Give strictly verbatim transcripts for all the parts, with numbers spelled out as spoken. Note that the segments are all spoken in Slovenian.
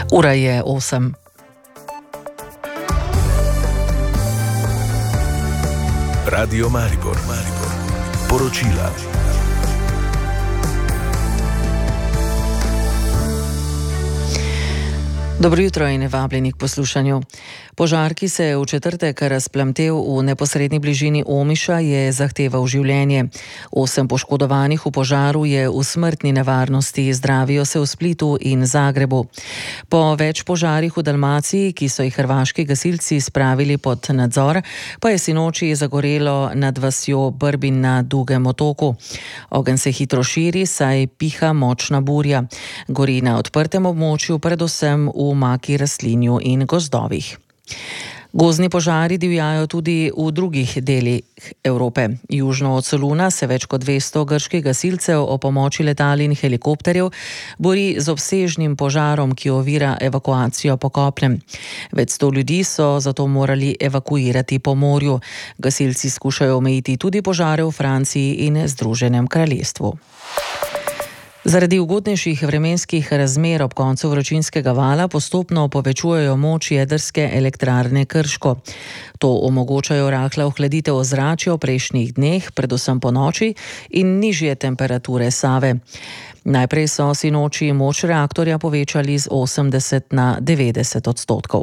Ura je osem. Radio Maribor, Maribor. Poročila. Dobro jutro in vabljeni k poslušanju. Požar, ki se je v četrtek razplamtel v neposredni bližini Omiša, je zahteval življenje. Osem poškodovanih v požaru je v smrtni nevarnosti, zdravijo se v Splitu in Zagrebu. Po več požarih v Dalmaciji, ki so jih hrvaški gasilci spravili pod nadzor, pa je sinoči zagorelo nad vasjo Brbin na Dugem otoku. Ogenj se hitro širi, saj piha močna burja. Gori na odprtem območju, predvsem v maki, rastlinju in gozdovih. Gozdni požari divjajo tudi v drugih delih Evrope. Južno od Soluna se več kot dvesto grških gasilcev o pomoči letal in helikopterjev bori z obsežnim požarom, ki ovira evakuacijo po kopnem. Več sto ljudi so zato morali evakuirati po morju. Gasilci skušajo omejiti tudi požare v Franciji in Združenem kraljestvu. Zaradi ugodnejših vremenskih razmer ob koncu vročinskega vala postopno povečujejo moč jedrske elektrarne Krško. To omogočajo rahla ohladitev ozračja v prejšnjih dneh, predvsem po noči, in nižje temperature Save. Najprej so sinoči moč reaktorja povečali z osemdeset na devetdeset odstotkov.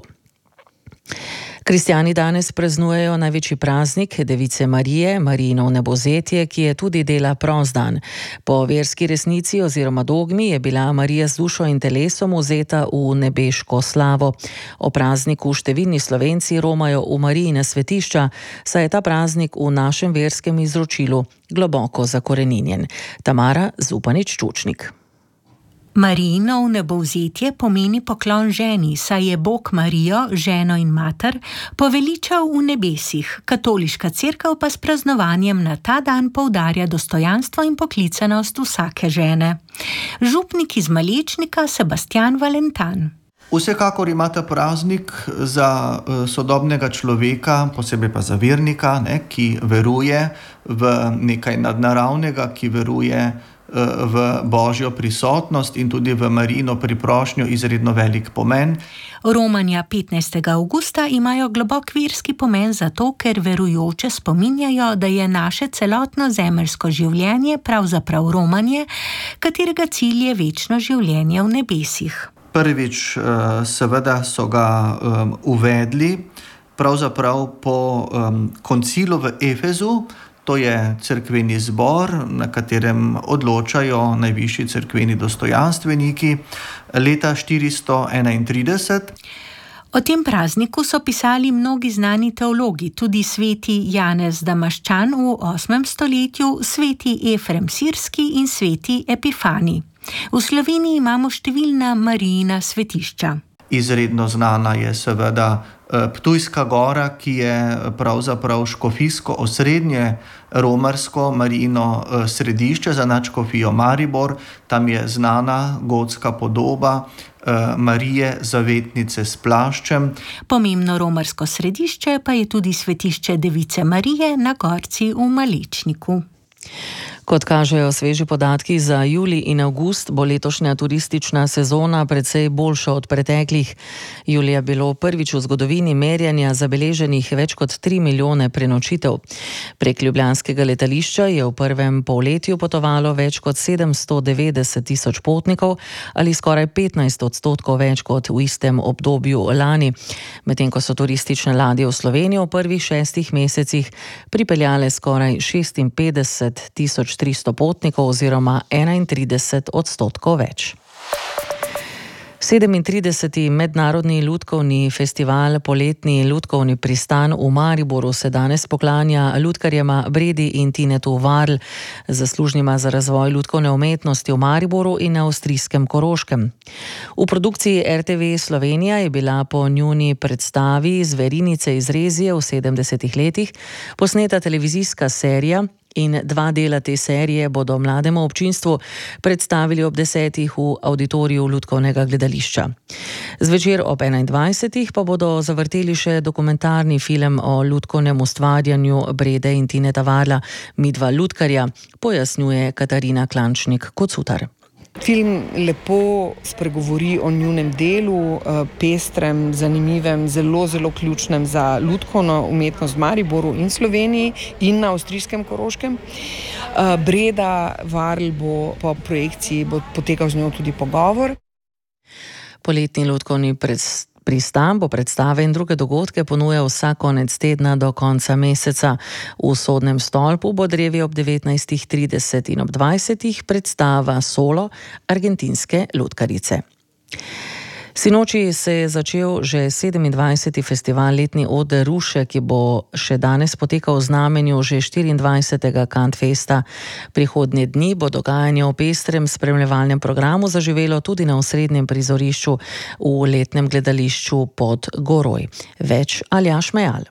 Kristjani danes praznujejo največji praznik Device Marije, Marijino vnebovzetje, ki je tudi dela prost dan. Po verski resnici oziroma dogmi je bila Marija z dušo in telesom vzeta v nebeško slavo. O prazniku številni Slovenci romajo v Marijina svetišča, saj je ta praznik v našem verskem izročilu globoko zakoreninjen. Tamara Zupanič-Čučnik. Marijino vnebovzetje pomeni poklon ženi, saj je Bog Marijo, ženo in mater, poveličal v nebesih. Katoliška cerkev pa s praznovanjem na ta dan poudarja dostojanstvo in poklicanost vsake žene. Župnik iz Malečnika Sebastian Valentan. Vsekakor ima ta praznik za sodobnega človeka, posebej pa za vernika, ne, ki veruje v nekaj nadnaravnega, ki veruje v Božjo prisotnost in tudi v Marijino priprošnjo izredno velik pomen. Romanja petnajstega avgusta imajo globok verski pomen zato, ker verujoče spominjajo, da je naše celotno zemeljsko življenje pravzaprav romanje, katerega cilj je večno življenje v nebesih. Prvič seveda so ga um, uvedli pravzaprav po um, koncilu v Efezu. To je cerkveni zbor, na katerem odločajo najvišji cerkveni dostojanstveniki, leta štiristo enaintrideset. O tem prazniku so pisali mnogi znani teologi, tudi sveti Janez Damaščan v osmem stoletju, sveti Efrem Sirski in sveti Epifani. V Sloveniji imamo številna Marijina svetišča. Izredno znana je seveda Ptujska gora, ki je pravzaprav škofijsko osrednje romarsko Marijino središče za nadškofijo Maribor. Tam je znana gotska podoba Marije Zavetnice s plaščem. Pomembno romarsko središče pa je tudi svetišče Device Marije na Gorci v Malečniku. Kot kažejo sveži podatki za julij in avgust, bo letošnja turistična sezona precej boljša od preteklih. Julija je bilo prvič v zgodovini merjanja zabeleženih več kot tri milijone prenočitev. Prek ljubljanskega letališča je v prvem polletju potovalo več kot sedemsto devetdeset tisoč potnikov ali skoraj petnajst odstotkov več kot v istem obdobju lani. Medtem ko so turistične ladje v Slovenijo v prvih šestih mesecih pripeljale skoraj šestinpetdeset tisoč tristo potnikov oziroma enaintrideset odstotkov več. sedemintrideseti mednarodni lutkovni festival Poletni lutkovni pristan v Mariboru se danes poklanja lutkarjema Bredi in Tinetu Varl, zaslužnima za razvoj lutkovne umetnosti v Mariboru in na avstrijskem Koroškem. V produkciji R T V Slovenija je bila po njuni predstavi Zverinice iz Rezije v sedemdesetih letih posneta televizijska serija, in dva dela te serije bodo mlademu občinstvu predstavili ob desetih v auditoriju Lutkovnega gledališča. Zvečer ob enaindvajsetih pa bodo zavrteli še dokumentarni film o lutkovnem ustvarjanju Brede in Tineta Varla, Midva lutkarja, pojasnjuje Katarina Klančnik-Kocutar. Film lepo spregovori o njunem delu, pestrem, zanimivem, zelo, zelo ključnem za lutkovno umetnost v Mariboru in Sloveniji in na avstrijskem Koroškem. Breda Varl bo po projekciji bo potekal z njo tudi pogovor. Poletni lutkovni predstavljanje Pristan bo predstave in druge dogodke ponujal vsak konec tedna do konca meseca. V Sodnem stolpu bo drevi ob devetnajstih trideset in ob dvajsetih predstava solo argentinske lutkarice. Sinoči se je začel že sedemindvajseti festival Letni oder Ruše, ki bo še danes potekal v znamenju že štiriindvajsetega Kantfesta. Prihodnje dni bo dogajanje v pestrem spremljevalnem programu zaživelo tudi na osrednjem prizorišču v letnem gledališču pod Goroj. Več Aljaž Mejal.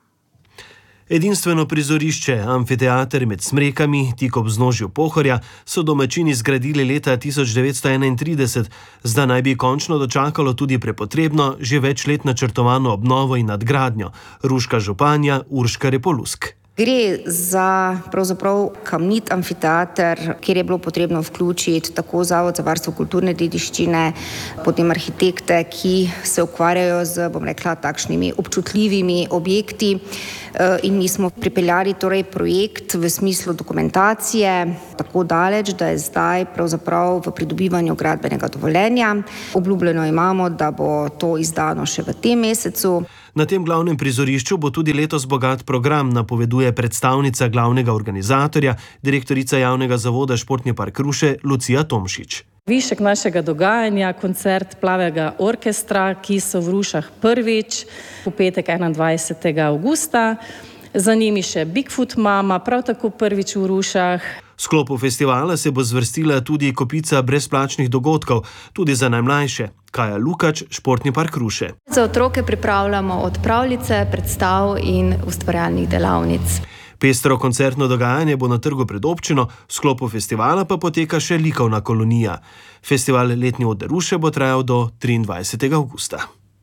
Edinstveno prizorišče, amfiteater med Smrekami, tik ob vznožju Pohorja, so domačini zgradili leta tisoč devetsto enaintrideset, zdaj naj bi končno dočakalo tudi prepotrebno, že več let načrtovano obnovo in nadgradnjo. Ruška županja Urška Repolusk. Gre za pravzaprav kamnit amfiteater, kjer je bilo potrebno vključiti tako Zavod za varstvo kulturne dediščine, potem arhitekte, ki se ukvarjajo z, bom rekla, takšnimi občutljivimi objekti. In mi smo pripeljali torej projekt v smislu dokumentacije tako daleč, da je zdaj pravzaprav v pridobivanju gradbenega dovoljenja. Obljubljeno imamo, da bo to izdano še v tem mesecu. Na tem glavnem prizorišču bo tudi letos bogat program, napoveduje predstavnica glavnega organizatorja, direktorica javnega zavoda Športni park Ruše, Lucija Tomšič. Višek našega dogajanja, koncert Plavega orkestra, ki so v Rušah prvič, v petek enaindvajsetega avgusta. Za njimi še Bigfoot Mama, prav tako prvič v Rušah. V sklopu festivala se bo zvrstila tudi kopica brezplačnih dogodkov, tudi za najmlajše. Kaja Lukač, Športni park Ruše. Za otroke pripravljamo od pravljice, predstav in ustvarjalnih delavnic. Pestro koncertno dogajanje bo na trgu pred občino, v sklopu festivala pa poteka še likovna kolonija. Festival Letni oder Ruše bo trajal do triindvajsetega avgusta.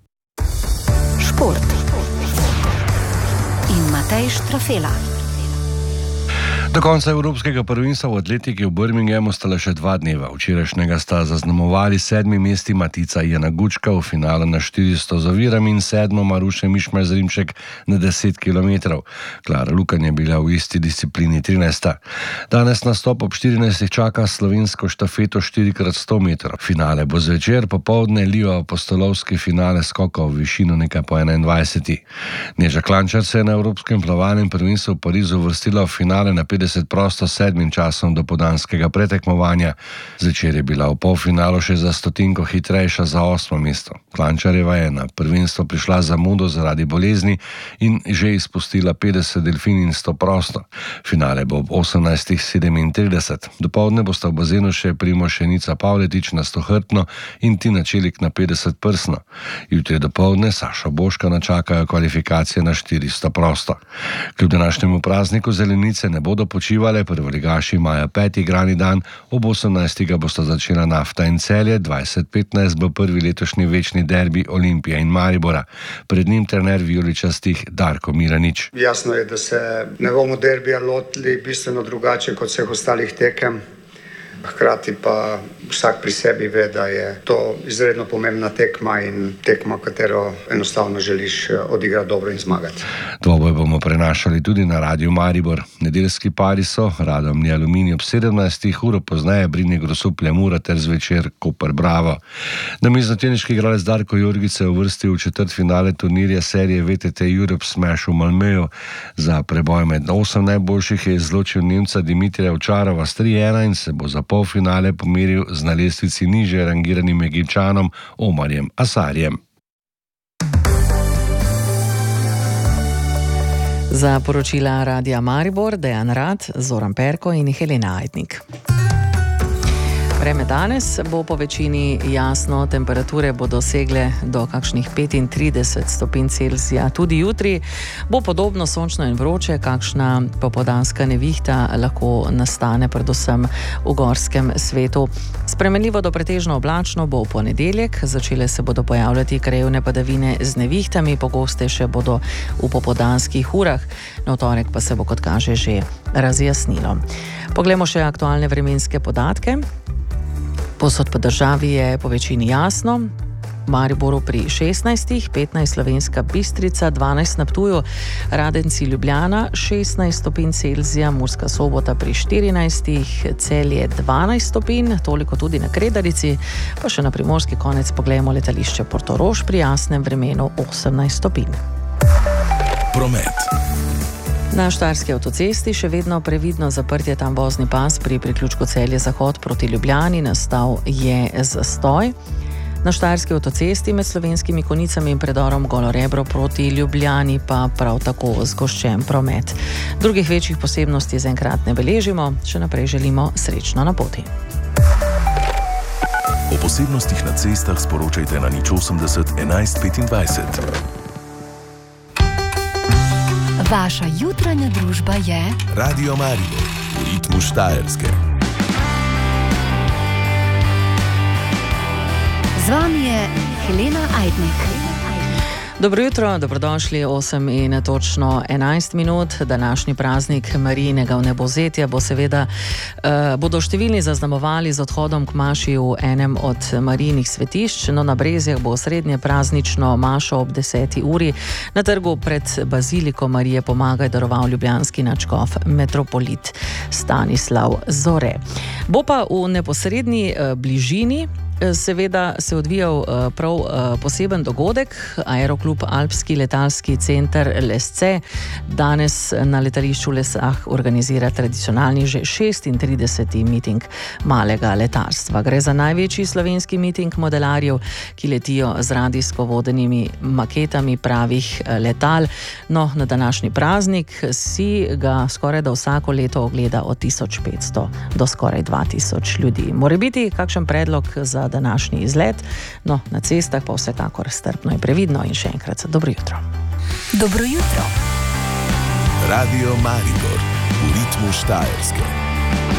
Šport. In Matej Štrafela. Do konca evropskega prvenstva v atletiki v Birminghamu sta le še dva dneva. Včerajšnjega sta zaznamovali sedmi mesti Matica Janagučka v finalu na štiristo z ovirami in sedmo Maruše Mišmar-Zrimšek na deset kilometrov. Klara Lukan je bila v isti disciplini trinajsta. Danes nastop ob štirinajstih čaka slovensko štafeto štiri krat sto metrov. Finale bo zvečer, popoldne Lio Apostolovski finale skoka v višino nekaj po enaindvajseti. Neža Klančar se je na evropskem plavalnem prvenstvu v Parizu uvrstila v finale na petdeset prosto sedmim časom dopoldanskega pretekmovanja. Zvečer je bila v polfinalu še za stotinko hitrejša za osmo mesto. Klančarjeva je na prvenstvo prišla za mudo zaradi bolezni in že izpustila petdeset delfin in sto prosto. Finale bo ob osemnajstih sedemintrideset. Dopoldne bosta v bazenu še Primož Šenica Pavletič na sto hrbtno in Tina Čelik na petdeset prsno. Jutri dopoldne Sašo Boška načakajo kvalifikacije na štiristo prosto. Kljub današnjemu prazniku zelenice ne bodo počivale, prvoligaši imajo peti igrani dan, ob osemnajstega bosta začela Nafta in Celje, dvajset petnajst bo prvi letošnji večni derbi Olimpije in Maribora. Pred njim trener vijoličastih Darko Miranič. Jasno je, da se ne bomo derbija lotili bistveno drugače kot vseh ostalih tekem. Hkrati pa vsak pri sebi ve, da je to izredno pomembna tekma in tekma, katero enostavno želiš odigrati dobro in zmagati. Dvoboj bomo prenašali tudi na Radiu Maribor. Nedeljski pari so Radomlje Aluminij ob sedemnajstih, uro pozneje Brini Grosuplje Mura ter zvečer Koper Bravo. Namiznoteniški igralec Darko Jorgić se je uvrstil v četrtfinale turnirja serije V T T Europe Smash v Malmöju. Za preboj med osem najboljših je izločil Nemca Dimitrija Ovčarova s tri ena in se bo za polfinale pomeril z na lestvici niže rangiranim Egipčanom Omarjem Asarjem. Za poročila Radia Maribor Dejan Rad, Zoran Perko in Helena Ajdnik. Vreme danes bo po večini jasno, temperature bodo segle do kakšnih petintrideset stopinj Celzija. Tudi jutri bo podobno sončno in vroče, kakšna popoldanska nevihta lahko nastane predvsem v gorskem svetu. Spremenljivo do pretežno oblačno bo v ponedeljek, začele se bodo pojavljati krajevne padavine z nevihtami, pogostejše bodo v popoldanskih urah, na torek pa se bo, kot kaže, že razjasnilo. Poglejmo še aktualne vremenske podatke. Posod po državi je po večini jasno. V Mariboru pri šestnajstih, petnajst Slovenska Bistrica, dvanajst na Ptuju, Radenci Ljubljana, šestnajst stopinj Celzija, Murska Sobota pri štirinajstih, Celje dvanajst stopinj, toliko tudi na Kredarici, pa še na primorski konec poglejmo letališče Portorož pri jasnem vremenu osemnajst stopinj. Promet. Na Štajerski avtocesti še vedno previdno zaprtje tam vozni pas pri priključku Celje Zahod proti Ljubljani, nastal je zastoj. Na Štajerski avtocesti med Slovenskimi Konicami in predorom Golo Rebro proti Ljubljani pa prav tako zgoščen promet. Drugih večjih posebnosti zaenkrat ne beležimo, še naprej želimo srečno na poti. O posebnostih na cestah sporočajte na nič osemdeset enajst petindvajset. Vaša jutranja družba je Radio Maribor v ritmu Štajerske. Z vami je Helena Ajdnik. Dobro jutro, dobrodošli, osem in točno enajst minut. Današnji praznik Marijinega vnebovzetja bo seveda, eh, bodo številni zaznamovali z odhodom k maši v enem od Marijinih svetišč. No, na Brezjah bo srednje praznično mašo ob deseti uri na trgu pred Baziliko Marije Pomagaj daroval ljubljanski nadškof metropolit Stanislav Zore. Bo pa v neposredni eh, bližini seveda se odvijal prav poseben dogodek. Aeroklub Alpski letalski center Lesce danes na letališču v Lesah organizira tradicionalni že šestintrideseti miting malega letalstva. Gre za največji slovenski miting modelarjev, ki letijo z radijsko vodenimi maketami pravih letal. No, na današnji praznik si ga skoraj da vsako leto ogleda od tisoč petsto do skoraj dva tisoč ljudi. More biti kakšen predlog za današnji izlet, no, na cestah pa vsekakor strpno in previdno in še enkrat dobro jutro. Dobro jutro. Radio Maribor v ritmu Štajerske.